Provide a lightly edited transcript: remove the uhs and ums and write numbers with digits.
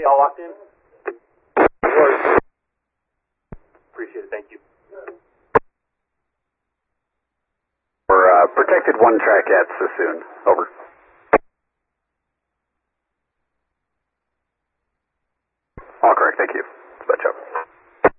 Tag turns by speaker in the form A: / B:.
A: all locked in? Appreciate it, thank you.
B: We're protected one track at Sassoon. Over. All correct, thank you.